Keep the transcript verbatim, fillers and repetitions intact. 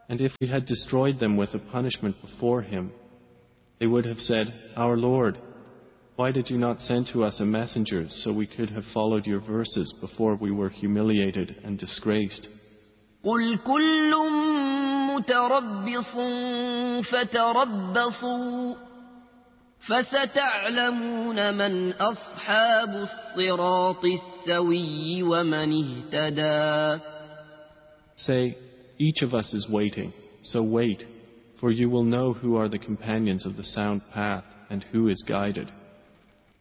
And if we had destroyed them with a punishment before him, they would have said, Our Lord, why did you not send to us a messenger so we could have followed your verses before we were humiliated and disgraced? قُلْ كُلٌّ مُتَرَبِّصٌ فَتَرَبَّصُوا فَسَتَعْلَمُونَ مَنْ أَصْحَابُ الصِّرَاطِ السَّوِيِّ وَمَنِ اهْتَدَى. Say, each of us is waiting, so wait, for you will know who are the companions of the sound path and who is guided.